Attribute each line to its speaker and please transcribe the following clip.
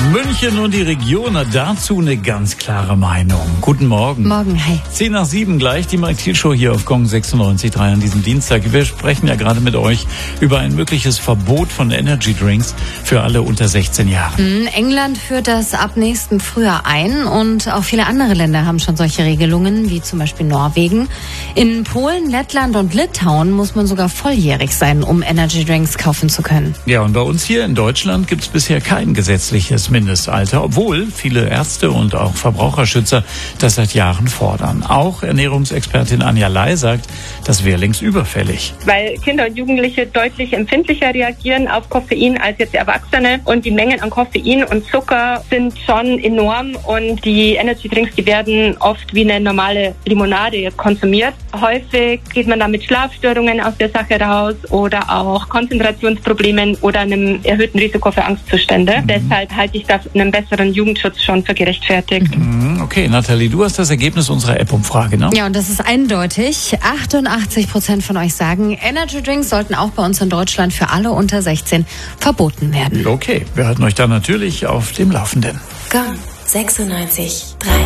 Speaker 1: München und die Region hat dazu eine ganz klare Meinung. Guten Morgen.
Speaker 2: Morgen, hey.
Speaker 1: 10 nach 7 gleich, die Mike Thiel Show hier auf Gong 96.3 an diesem Dienstag. Wir sprechen ja gerade mit euch über ein mögliches Verbot von Energy Drinks für alle unter 16 Jahren.
Speaker 2: England führt das ab nächsten Frühjahr ein und auch viele andere Länder haben schon solche Regelungen, wie zum Beispiel Norwegen. In Polen, Lettland und Litauen muss man sogar volljährig sein, um Energy Drinks kaufen zu können.
Speaker 1: Ja, und bei uns hier in Deutschland gibt es bisher kein gesetzliches Mindestalter, obwohl viele Ärzte und auch Verbraucherschützer das seit Jahren fordern. Auch Ernährungsexpertin Anja Lai sagt, das wäre längst überfällig.
Speaker 3: Weil Kinder und Jugendliche deutlich empfindlicher reagieren auf Koffein als jetzt Erwachsene. Und die Mengen an Koffein und Zucker sind schon enorm. Und die Energy Drinks, die werden oft wie eine normale Limonade konsumiert. Häufig geht man da mit Schlafstörungen aus der Sache raus oder auch Konzentrationsproblemen oder einem erhöhten Risiko für Angstzustände. Deshalb halte ich das einen besseren Jugendschutz schon für gerechtfertigt.
Speaker 1: Okay, Nathalie, du hast das Ergebnis unserer App-Umfrage, ne?
Speaker 2: Ja, und das ist eindeutig. 88% von euch sagen, Energy Drinks sollten auch bei uns in Deutschland für alle unter 16 verboten werden.
Speaker 1: Okay, wir halten euch da natürlich auf dem Laufenden.
Speaker 4: Gong 96.3